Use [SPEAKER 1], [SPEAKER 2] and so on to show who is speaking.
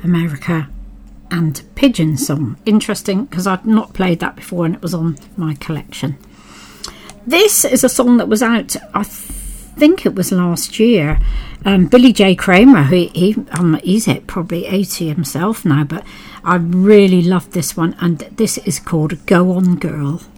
[SPEAKER 1] America and Pigeon Song. Interesting, because I'd not played that before and it was on my collection. This is a song that was out, I think it was last year. Billy J. Kramer, he's at probably 80 himself now, but I really love this one, and this is called Go On Girl.